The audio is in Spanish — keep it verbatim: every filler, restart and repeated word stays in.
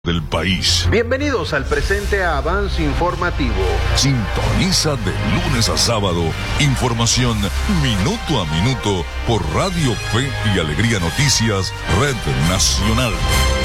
del país. Bienvenidos al presente Avance Informativo. Sintoniza de lunes a sábado información minuto a minuto por Radio Fe y Alegría Noticias, Red Nacional.